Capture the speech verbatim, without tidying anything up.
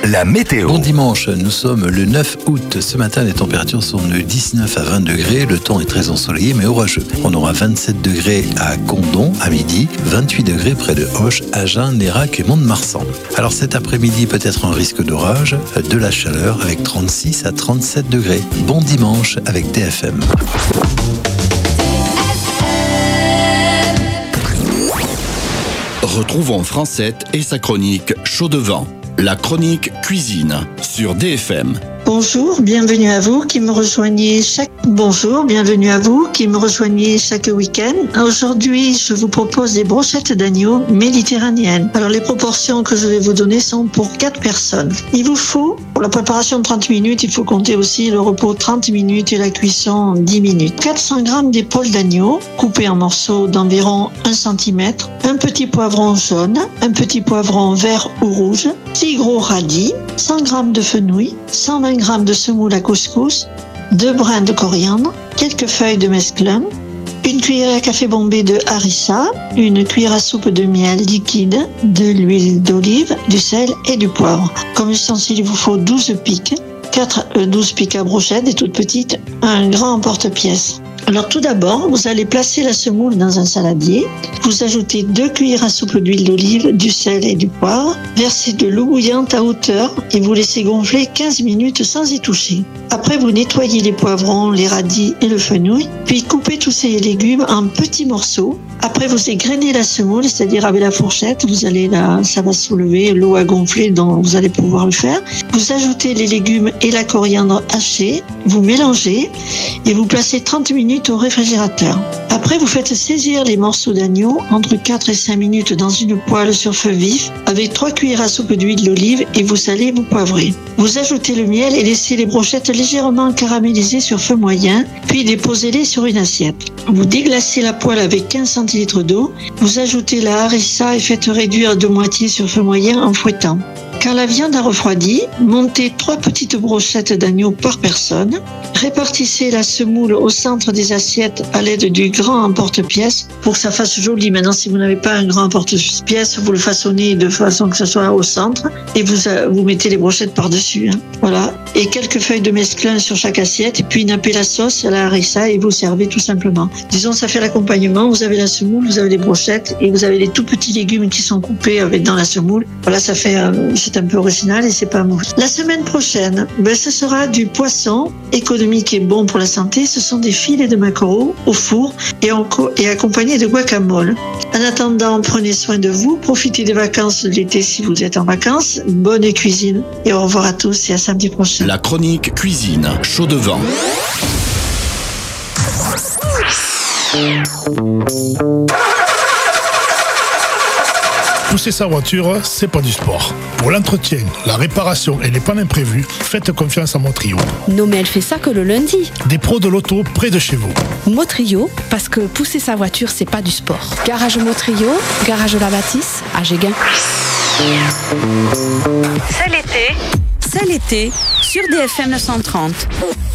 la météo. Bon dimanche, nous sommes le neuf août. Ce matin, les températures sont de dix-neuf à vingt degrés. Le temps est très ensoleillé mais orageux. On aura vingt-sept degrés à Condom à midi, vingt-huit degrés près de Auch, Agen, Nérac et Mont-de-Marsan. Alors cet après-midi, peut-être un risque d'orage, de la chaleur avec trente-six à trente-sept degrés. Bon dimanche avec D F M. Retrouvons Francette et sa chronique Chaud de vent, la chronique cuisine sur D F M. Bonjour, bienvenue à vous qui me rejoignez chaque Bonjour, bienvenue à vous qui me rejoignez chaque week-end. Aujourd'hui, je vous propose des brochettes d'agneau méditerranéennes. Alors les proportions que je vais vous donner sont pour quatre personnes. Il vous faut, pour la préparation trente minutes, il faut compter aussi le repos trente minutes et la cuisson dix minutes. quatre cents grammes d'épaule d'agneau coupées en morceaux d'environ un centimètre, un petit poivron jaune, un petit poivron vert ou rouge, six gros radis, cent grammes de fenouil, cent vingt grammes de semoule à couscous, deux brins de coriandre, quelques feuilles de mesclun, une cuillère à café bombée de harissa, une cuillère à soupe de miel liquide, de l'huile d'olive, du sel et du poivre. Comme ustensile, il vous faut douze piques, quatre, euh, douze piques à brochette, des toutes petites, un grand porte-pièce. Alors tout d'abord, vous allez placer la semoule dans un saladier. Vous ajoutez deux cuillères à soupe d'huile d'olive, du sel et du poivre. Versez de l'eau bouillante à hauteur et vous laissez gonfler quinze minutes sans y toucher. Après, vous nettoyez les poivrons, les radis et le fenouil. Puis coupez tous ces légumes en petits morceaux. Après, vous égrenez la semoule, c'est-à-dire avec la fourchette. Vous allez là, ça va soulever l'eau à gonfler, donc vous allez pouvoir le faire. Vous ajoutez les légumes et la coriandre hachée. Vous mélangez et vous placez trente minutes au réfrigérateur. Après, vous faites saisir les morceaux d'agneau entre quatre et cinq minutes dans une poêle sur feu vif avec trois cuillères à soupe d'huile d'olive et vous salez, vous poivrez. Vous ajoutez le miel et laissez les brochettes légèrement caramélisées sur feu moyen, puis déposez-les sur une assiette. Vous déglacez la poêle avec quinze centilitres d'eau, vous ajoutez la harissa et faites réduire de moitié sur feu moyen en fouettant. Quand la viande a refroidi, montez trois petites brochettes d'agneau par personne. Répartissez la semoule au centre des assiettes à l'aide du grand porte-pièce pour que ça fasse joli. Maintenant, si vous n'avez pas un grand porte-pièce, vous le façonnez de façon que ce soit au centre et vous, vous mettez les brochettes par-dessus. Hein. Voilà. Et quelques feuilles de mesclun sur chaque assiette et puis nappez la sauce à la harissa et vous servez tout simplement. Disons, ça fait l'accompagnement. Vous avez la semoule, vous avez les brochettes et vous avez les tout petits légumes qui sont coupés avec dans la semoule. Voilà, ça fait... Euh, c'est un peu original et c'est pas mauvais. La semaine prochaine, ben, ce sera du poisson économique et bon pour la santé. Ce sont des filets de maquereau au four et, en co- et accompagnés de guacamole. En attendant, prenez soin de vous. Profitez des vacances de l'été si vous êtes en vacances. Bonne cuisine et au revoir à tous et à samedi prochain. La chronique cuisine Chaud de vent. Pousser sa voiture, c'est pas du sport. Pour l'entretien, la réparation et les pannes imprévues, faites confiance à Motrio. Non mais elle fait ça que le lundi. Des pros de l'auto près de chez vous. Motrio, parce que pousser sa voiture, c'est pas du sport. Garage Motrio, garage La Bâtisse, à Géguin. C'est l'été. C'est l'été, sur D F M neuf cent trente.